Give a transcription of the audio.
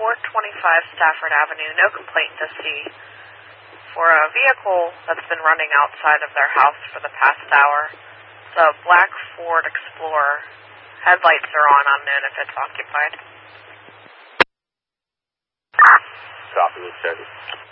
425 Stafford Avenue, no complaint to see. For a vehicle that's been running outside of their house for the past hour, it's a black Ford Explorer. Headlights are on unknown if it's occupied. Copy, 30.